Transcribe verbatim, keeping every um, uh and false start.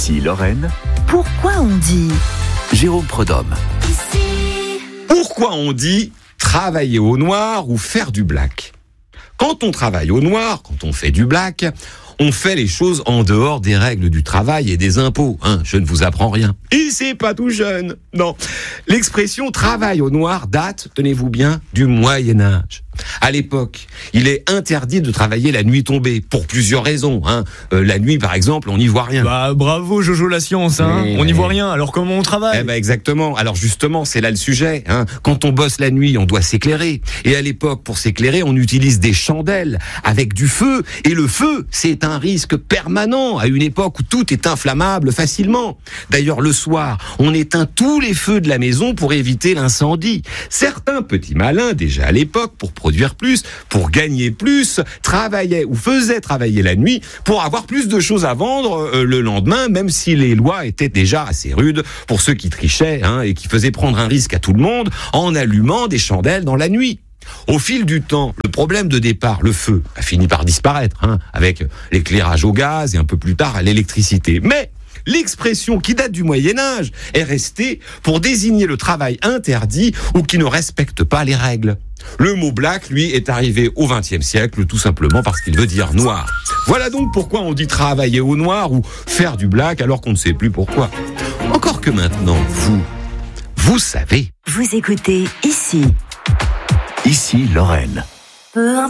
Ici Lorraine. Pourquoi on dit Jérôme Prudhomme. Pourquoi on dit travailler au noir ou faire du black ? Quand on travaille au noir, quand on fait du black, on fait les choses en dehors des règles du travail et des impôts. Hein, je ne vous apprends rien. Et c'est pas tout jeune. Non. L'expression travail au noir date, tenez-vous bien, du Moyen-Âge. À l'époque, il est interdit de travailler la nuit tombée, pour plusieurs raisons. Hein. Euh, la nuit, par exemple, on n'y voit rien. Bah bravo Jojo la science, hein. Mais, on n'y mais... voit rien, alors comment on travaille ? Eh ben exactement. Alors justement, c'est là le sujet. Hein. Quand on bosse la nuit, on doit s'éclairer. Et à l'époque, pour s'éclairer, on utilise des chandelles avec du feu. Et le feu, c'est un risque permanent à une époque où tout est inflammable facilement. D'ailleurs, le soir, on éteint tous les feux de la maison pour éviter l'incendie. Certains petits malins, déjà à l'époque, pour produire plus, pour gagner plus, travaillaient ou faisaient travailler la nuit pour avoir plus de choses à vendre euh, le lendemain, même si les lois étaient déjà assez rudes pour ceux qui trichaient hein, et qui faisaient prendre un risque à tout le monde en allumant des chandelles dans la nuit. Au fil du temps, le problème de départ, le feu, a fini par disparaître, hein, avec l'éclairage au gaz et un peu plus tard l'électricité. Mais l'expression qui date du Moyen-Âge est restée pour désigner le travail interdit ou qui ne respecte pas les règles. Le mot black, lui, est arrivé au vingtième siècle, tout simplement parce qu'il veut dire noir. Voilà donc pourquoi on dit travailler au noir ou faire du black alors qu'on ne sait plus pourquoi. Encore que maintenant, vous, vous savez. Vous écoutez Ici. Ici Lorraine. Peu importe.